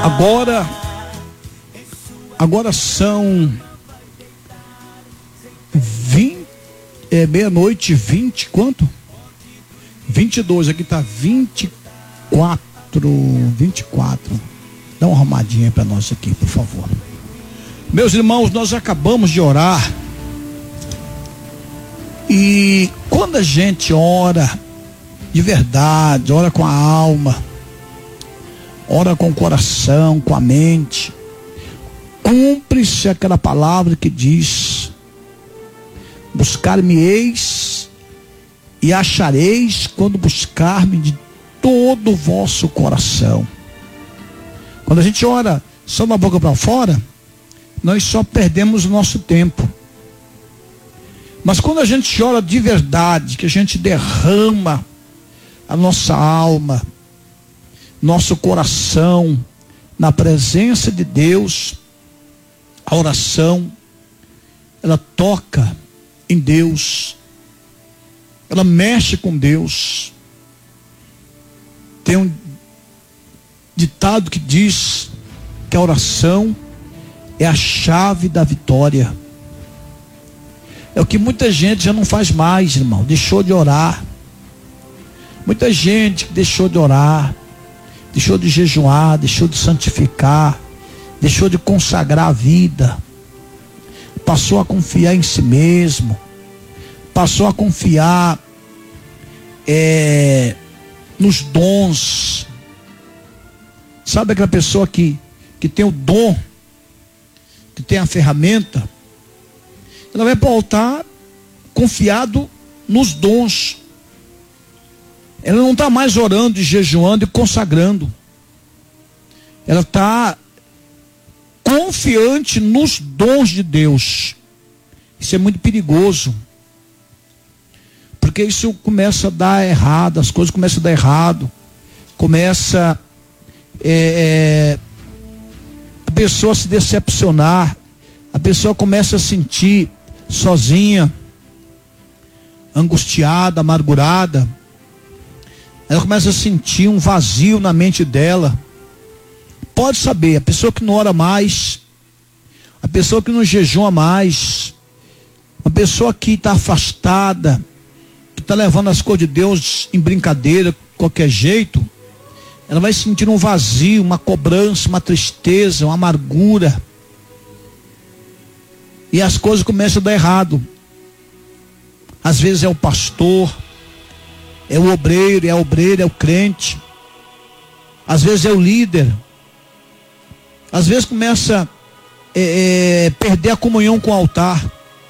Agora são meia-noite 20, quanto? 22, aqui tá 24. Dá uma arrumadinha aí pra nós aqui, por favor. Meus irmãos, nós acabamos de orar. E quando a gente ora de verdade, ora com a alma, ora com o coração, com a mente, cumpre-se aquela palavra que diz: buscar-me-eis e achareis quando buscar-me de todo o vosso coração. Quando a gente ora só da boca para fora, nós só perdemos o nosso tempo. Mas quando a gente ora de verdade, que a gente derrama a nossa alma, nosso coração na presença de Deus, a oração, ela toca em Deus, ela mexe com Deus. Tem um ditado que diz que a oração é a chave da vitória. É o que muita gente já não faz mais, irmão, deixou de orar. Muita gente deixou de orar, deixou de jejuar, deixou de santificar, deixou de consagrar a vida, passou a confiar em si mesmo, passou a confiar nos dons. Sabe aquela pessoa que tem o dom, que tem a ferramenta, ela vai para o altar confiado nos dons. Ela não está mais orando e jejuando e consagrando. Ela está confiante nos dons de Deus. Isso é muito perigoso, porque isso começa a dar errado, as coisas começam a dar errado, começa a pessoa a se decepcionar, a pessoa começa a sentir sozinha, angustiada, amargurada. Ela começa a sentir um vazio na mente dela. Pode saber, a pessoa que não ora mais, a pessoa que não jejua mais, a pessoa que está afastada, que está levando as coisas de Deus em brincadeira, de qualquer jeito, ela vai sentir um vazio, uma cobrança, uma tristeza, uma amargura. E as coisas começam a dar errado. Às vezes é o pastor, é o obreiro, é a obreira, é o crente. Às vezes é o líder. Às vezes começa a perder a comunhão com o altar.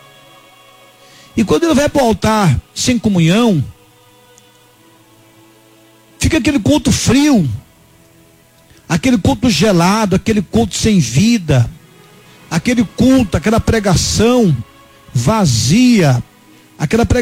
E quando ele vai para o altar sem comunhão, fica aquele culto frio, aquele culto gelado, aquele culto sem vida, aquele culto, aquela pregação vazia, aquela pregação